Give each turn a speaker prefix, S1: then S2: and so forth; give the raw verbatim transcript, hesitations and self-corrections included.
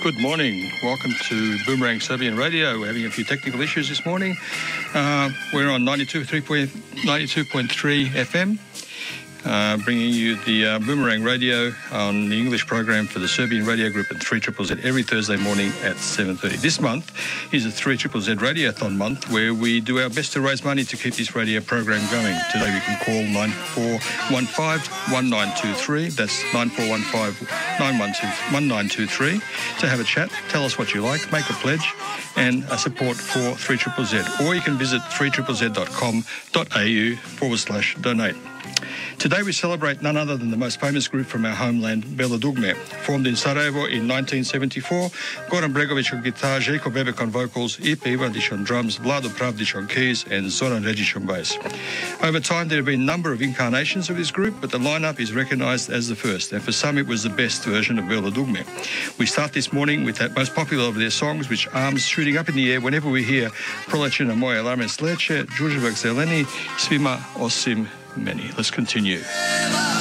S1: Good morning. Welcome to Boomerang Serbian Radio. We're having a few technical issues this morning. Uh, we're on ninety-two point three F M, uh, bringing you the uh, Boomerang Radio on the English program for the Serbian Radio Group at three Z Z Z every Thursday morning at seven thirty. This month is a three Z Z Z Radiothon month where we do our best to raise money to keep this radio program going. Today we can call nine four one five one nine two three. That's nine four one five nine one nine two three to have a chat, tell us what you like, make a pledge and a support for three Z Z Z. Or you can visit three Z Z Z dot com dot a u forward slash donate. Today we celebrate none other than the most famous group from our homeland, Bela Dugme. Formed in Sarajevo in nineteen seventy-four, Goran Bregovic on guitar, Željko Bebek on vocals, Ipe Ivanić on drums, Vlado Pravdić on keys and Zoran Regić on bass. Over time there have been a number of incarnations of this group, but the lineup is recognised as the first, and for some it was the best version of Bela Dugme. We start this morning with that most popular of their songs, which arms shooting up in the air whenever we hear Proleće na moje alarme sleće, Đurđevak zeleni, svima osim many. Let's continue.